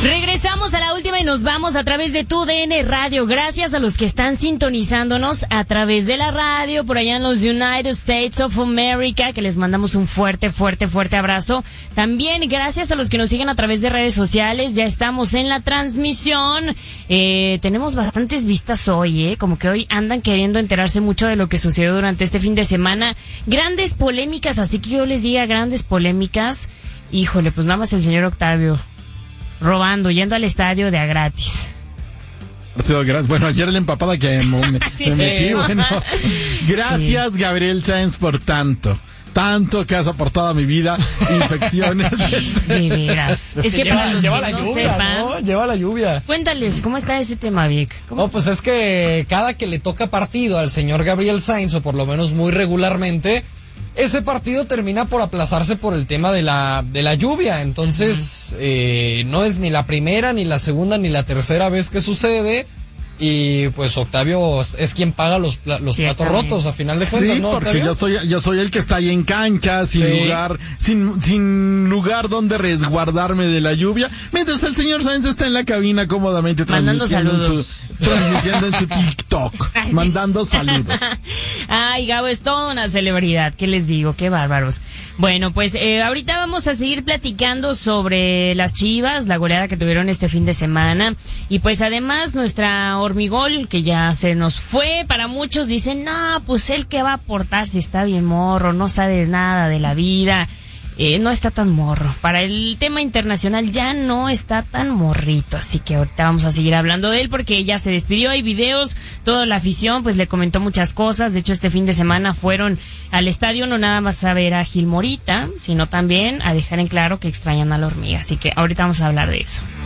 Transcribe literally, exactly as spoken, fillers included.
Regresamos a la última y nos vamos a través de tu D N Radio. Gracias a los que están sintonizándonos a través de la radio por allá en los United States of America, que les mandamos un fuerte, fuerte, fuerte abrazo. También gracias a los que nos siguen a través de redes sociales. Ya estamos en la transmisión. Eh, tenemos bastantes vistas hoy, eh, como que hoy andan queriendo enterarse mucho de lo que sucedió durante este fin de semana. Grandes polémicas, así que yo les diga grandes polémicas. Híjole, pues nada más el señor Octavio robando, yendo al estadio de a gratis. Bueno, ayer la empapada que me, me, sí, me sí. metí, bueno. Gracias, sí. Gabriel Sáenz, por tanto. Tanto que has aportado a mi vida, infecciones. De veras. Es que lleva, para los lleva que la no lluvia, sepan, ¿no? Lleva la lluvia. Cuéntales, ¿cómo está ese tema, Vic? ¿Cómo? No, pues es que cada que le toca partido al señor Gabriel Sáenz, o por lo menos muy regularmente, ese partido termina por aplazarse por el tema de la de la lluvia. Entonces, uh-huh. eh, no es ni la primera, ni la segunda, ni la tercera vez que sucede. Y pues Octavio es quien paga los, los sí, platos rotos a final de cuentas, sí, ¿no, porque Octavio? yo soy yo soy el que está ahí en cancha, sin sí. lugar, sin sin lugar donde resguardarme de la lluvia, mientras el señor Sáenz está en la cabina cómodamente mandando transmitiendo saludos. en su, transmitiendo en su TikTok, Ay, sí. mandando saludos. Ay, Gabo es toda una celebridad, ¿qué les digo? Qué bárbaros. Bueno, pues eh, ahorita vamos a seguir platicando sobre las Chivas, la goleada que tuvieron este fin de semana, y pues además nuestra Hormigol, que ya se nos fue. Para muchos dicen, no, pues él que va a aportar si está bien morro, no sabe nada de la vida. Eh, no está tan morro. Para el tema internacional ya no está tan morrito, así que ahorita vamos a seguir hablando de él porque ya se despidió, hay videos, toda la afición pues le comentó muchas cosas. De hecho, este fin de semana fueron al estadio no nada más a ver a Gil Morita, sino también a dejar en claro que extrañan a la hormiga, así que ahorita vamos a hablar de eso.